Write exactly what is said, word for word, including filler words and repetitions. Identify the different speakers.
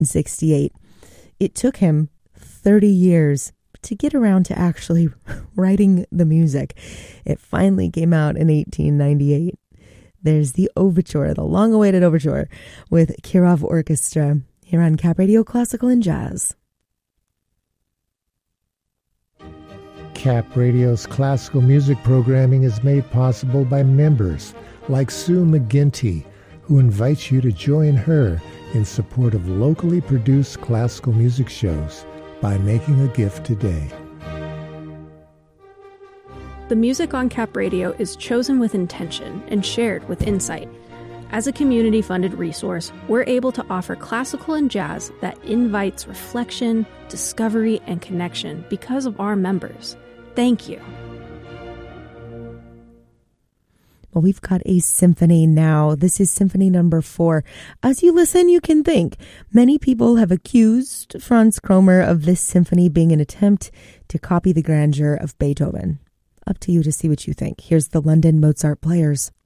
Speaker 1: sixty-eight. It took him thirty years to get around to actually writing the music. It finally came out in eighteen ninety-eight. There's the overture, the long-awaited overture, with Kirov Orchestra here on Cap Radio Classical and Jazz.
Speaker 2: Cap Radio's classical music programming is made possible by members like Sue McGinty, who invites you to join her in support of locally produced classical music shows by making a gift today.
Speaker 3: The music on Cap Radio is chosen with intention and shared with insight. As a community-funded resource, we're able to offer classical and jazz that invites reflection, discovery, and connection because of our members. Thank you.
Speaker 1: Well, we've got a symphony now. This is symphony number four. As you listen, you can think. Many people have accused Franz Kromer of this symphony being an attempt to copy the grandeur of Beethoven. Up to you to see what you think. Here's the London Mozart Players.